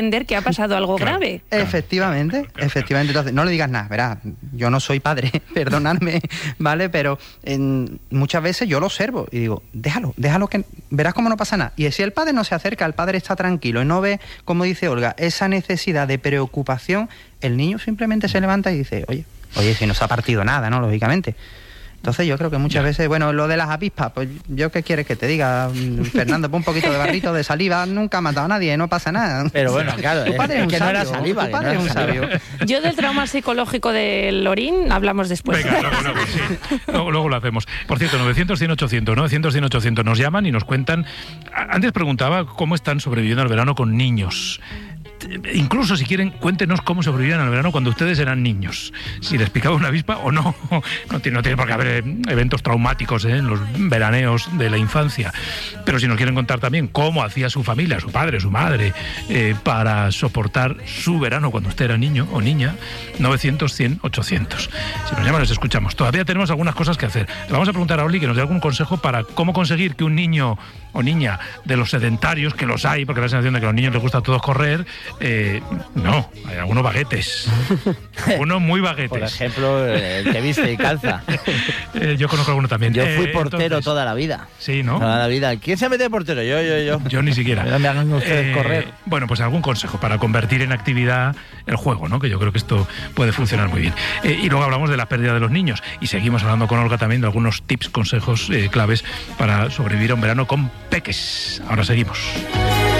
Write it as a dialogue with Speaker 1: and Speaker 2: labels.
Speaker 1: entender que ha pasado algo grave.
Speaker 2: Efectivamente. Entonces, no le digas nada, verás, yo no soy padre, perdonadme, ¿vale? Pero muchas veces yo lo observo y digo, déjalo que verás cómo no pasa nada. Y si el padre no se acerca, el padre está tranquilo y no ve, como dice Olga, esa necesidad de preocupación, el niño simplemente se levanta y dice, oye, si no se ha partido nada, ¿no? Lógicamente. Entonces yo creo que muchas veces, bueno, lo de las avispas, pues yo qué quieres que te diga, Fernando, pon un poquito de barrito de saliva, nunca ha matado a nadie, no pasa nada.
Speaker 3: Pero bueno, claro,
Speaker 2: tu padre es un
Speaker 3: que
Speaker 2: sabio,
Speaker 3: no era saliva.
Speaker 2: Tu padre es un sabio.
Speaker 1: Yo del trauma psicológico del orín hablamos después.
Speaker 4: Venga, luego lo hacemos. Por cierto, 900-100-800, 900-100-800 nos llaman y nos cuentan. Antes preguntaba cómo están sobreviviendo al verano con niños. Incluso si quieren, cuéntenos cómo sobrevivían al verano cuando ustedes eran niños. Si les picaba una avispa o no. No tiene por qué haber eventos traumáticos en los veraneos de la infancia. Pero si nos quieren contar también cómo hacía su familia, su padre, su madre, para soportar su verano cuando usted era niño o niña, 900-100-800. Si nos llaman, les escuchamos. Todavía tenemos algunas cosas que hacer. Le vamos a preguntar a Oli que nos dé algún consejo para cómo conseguir que un niño o niña de los sedentarios, que los hay, porque la sensación de que a los niños les gusta a todos correr, no, hay algunos baguetes. Algunos muy baguetes.
Speaker 3: Por ejemplo, el que viste y calza.
Speaker 4: Yo conozco alguno también.
Speaker 3: Yo fui portero toda la vida.
Speaker 4: Sí, ¿no?
Speaker 3: Toda la vida. ¿Quién se mete de portero? Yo.
Speaker 4: Yo ni siquiera.
Speaker 3: Me hagan ustedes correr.
Speaker 4: Bueno, pues algún consejo para convertir en actividad el juego, ¿no? Que yo creo que esto puede funcionar muy bien. Y luego hablamos de la pérdida de los niños. Y seguimos hablando con Olga también de algunos tips, consejos claves para sobrevivir a un verano con peques. Ahora seguimos.